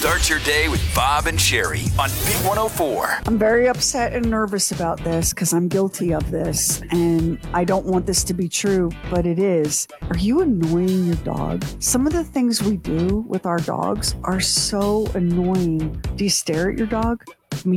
Start your day with Bob and Sherry on Big 104. I'm very upset and nervous about this because I'm guilty of this and I don't want this to be true, but it is. Are you annoying your dog? Some of the things we do with our dogs are so annoying. Do you stare at your dog?